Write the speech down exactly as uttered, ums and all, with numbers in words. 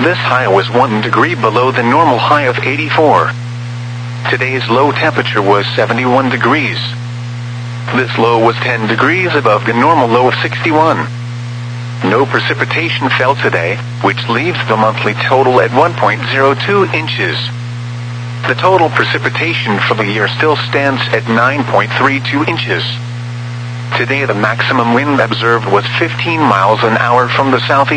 This high was one degree below the normal high of eighty-four. Today's low temperature was seventy-one degrees. This low was ten degrees above the normal low of sixty-one. No precipitation fell today, which leaves the monthly total at one point zero two inches. The total precipitation for the year still stands at nine point three two inches. Today the maximum wind observed was fifteen miles an hour from the southeast.